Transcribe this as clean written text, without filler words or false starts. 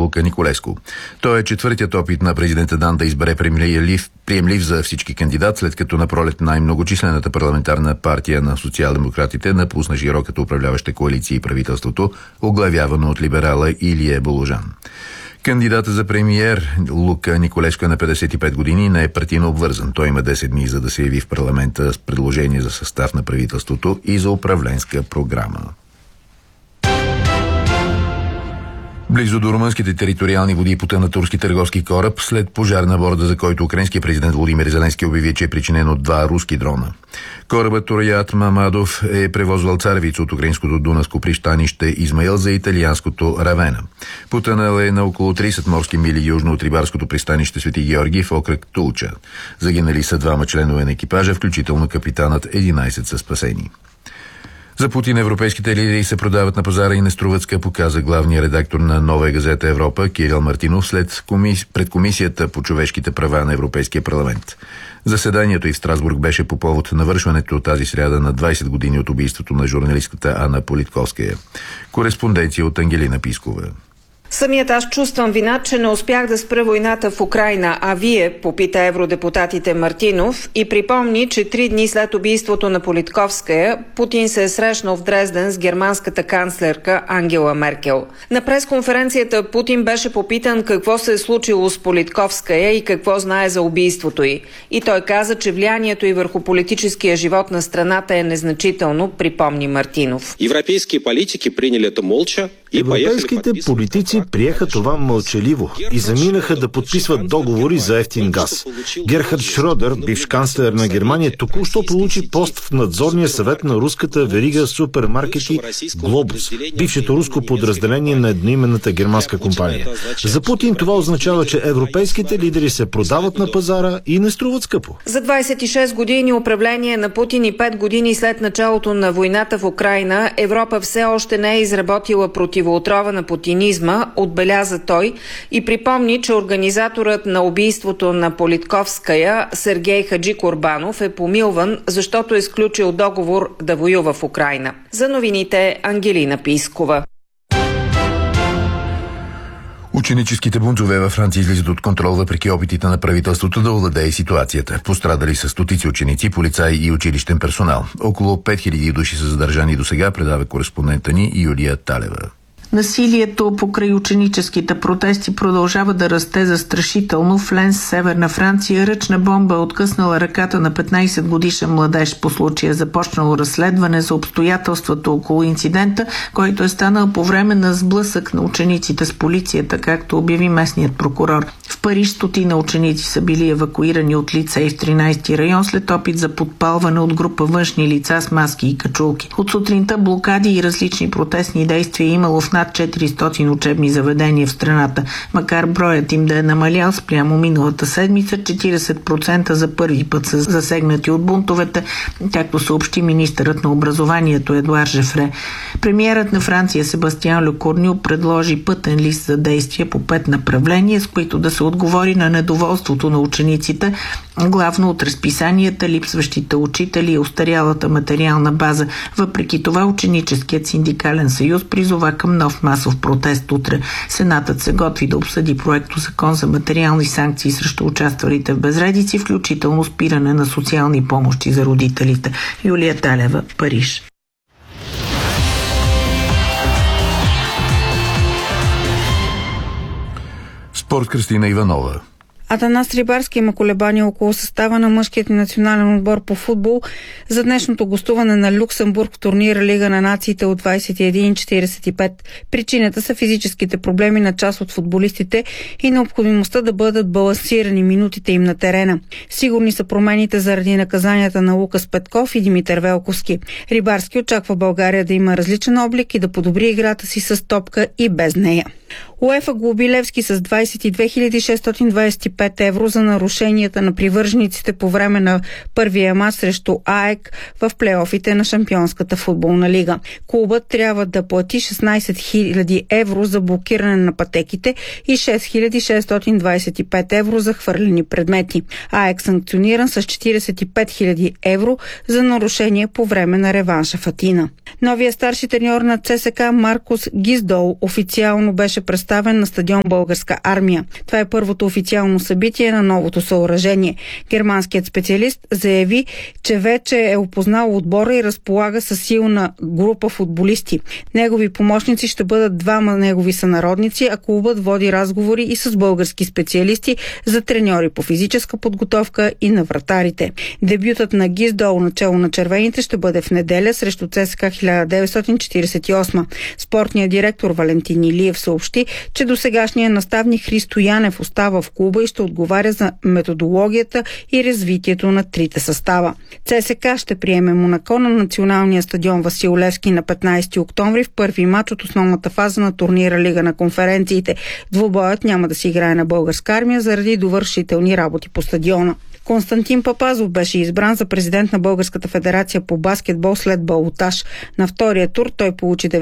Лука Николеско. Той е четвъртият опит на президента Дан да избере приемлив за всички кандидат, след като напролет най-многочислената парламентарна партия на социал-демократите напусна широката управляваща коалиция и правителството, оглавявано от либерала Илие Боложан. Кандидата за премиер Лука Николеско е на 55 години и не е партийно обвързан. Той има 10 дни, за да се яви в парламента с предложение за състав на правителството и за управленска програма. Близо до румънските териториални води потъна турски търговски кораб след пожар на борда, за който украинският президент Володимир Зеленски обяви, че е причинен от 2 руски дрона. Корабът Тороят Мамадов е превозвал царевица от украинското дунавско пристанище Измаил за италианското Равена. Потънал е на около 30 морски мили южно от рибарското пристанище Свети Георги в окръг Тулча. Загинали са 2 членове на екипажа, включително капитанът, 11 са спасени. За Путин европейските лидери се продават на пазара и не струват скъпо, каза главният редактор на Нова газета Европа Кирил Мартинов пред Комисията по човешките права на Европейския парламент. Заседанието и в Страсбург беше по повод навършването тази сряда на 20 години от убийството на журналистката Анна Политковская. Кореспонденция от Ангелина Пискова. Самият аз чувствам вина, че не успях да спра войната в Украйна, а вие, попита евродепутатите Мартинов и припомни, че 3 дни след убийството на Политковская, Путин се е срещнал в Дрезден с германската канцлерка Ангела Меркел. На пресконференцията Путин беше попитан какво се е случило с Политковская и какво знае за убийството й. И той каза, че влиянието й върху политическия живот на страната е незначително, припомни Мартинов. Европейските политици приеха това мълчаливо и заминаха да подписват договори за евтин газ. Герхард Шродер, бивш канцлер на Германия, току-що получи пост в надзорния съвет на руската верига супермаркети Глобус, бившето руско подразделение на едноименната германска компания. За Путин това означава, че европейските лидери се продават на пазара и не струват скъпо. За 26 години управление на Путин и 5 години след началото на войната в Украйна, Европа все още не е изработила противоотрова на путинизма, отбеляза той и припомни, че организаторът на убийството на Политковская, Сергей Хаджикорбанов, е помилван, защото е сключил договор да воюва в Украйна. За новините Ангелина Пискова. Ученическите бунтове във Франция излизат от контрол въпреки опитите на правителството да овладее ситуацията. Пострадали са стотици ученици, полицаи и училищен персонал. Около 5000 души са задържани досега, предава кореспондента ни Юлия Талева. Насилието покрай ученическите протести продължава да расте застрашително. В Ленс, северна Франция, ръчна бомба е откъснала ръката на 15-годишен младеж. По случая започнало разследване за обстоятелствата около инцидента, който е станал по време на сблъсък на учениците с полицията, както обяви местният прокурор. В Париж стотина ученици са били евакуирани от лицей в 13-ти район след опит за подпалване от група външни лица с маски и качулки. От сутринта блокади и различни протестни действия имало в над 400 учебни заведения в страната. Макар броят им да е намалял спрямо миналата седмица, 40% за първи път са засегнати от бунтовете, както съобщи министърът на образованието Едуар Жефре. Премиерът на Франция Себастиан Лекорню предложи пътен лист за действия по 5 направления, с които да се отговори на недоволството на учениците, главно от разписанията, липсващите учители и остарялата материална база. Въпреки това, ученическият синдикален съюз призова към нов масов протест утре. Сенатът се готви да обсъди проекто закон за материални санкции срещу участвалите в безредици, включително спиране на социални помощи за родителите. Юлия Талева, Париж. Спорт, Кристина Иванова. Атанас Рибарски има колебания около състава на мъжкият национален отбор по футбол за днешното гостуване на Люксембург в турнира Лига на нациите от 21:45. Причината са физическите проблеми на част от футболистите и необходимостта да бъдат балансирани минутите им на терена. Сигурни са промените заради наказанията на Лукас Петков и Димитър Велковски. Рибарски очаква България да има различен облик и да подобри играта си с топка и без нея. УЕФА глоби Левски с 22 625 5 евро за нарушенията на привържениците по време на първия мач срещу АЕК в плейофите на Шампионската футболна лига. Клубът трябва да плати 16 000 евро за блокиране на пътеките и 6625 евро за хвърлени предмети. АЕК санкциониран с 45 000 евро за нарушение по време на реванша в Атина. Новият старши треньор на ЦСКА Маркус Гиздол официално беше представен на стадион Българска армия. Това е първото официално събитие на новото съоръжение. Германският специалист заяви, че вече е опознал отбора и разполага със силна група футболисти. Негови помощници ще бъдат двама негови сънародници, а клубът води разговори и с български специалисти за треньори по физическа подготовка и на вратарите. Дебютът на Гиздол начало на червените ще бъде в неделя срещу ЦСКА 1948. Спортният директор Валентин Илиев съобщи, че досегашният наставник Христо Янев остава в клуба и ще отговаря за методологията и развитието на трите състава. ЦСКА ще приеме Монако на националния стадион Васил Левски на 15 октомври в първи мач от основната фаза на турнира Лига на конференциите. Двубоят няма да се играе на Българска армия заради довършителни работи по стадиона. Константин Папазов беше избран за президент на Българската федерация по баскетбол след балотаж. На втория тур той получи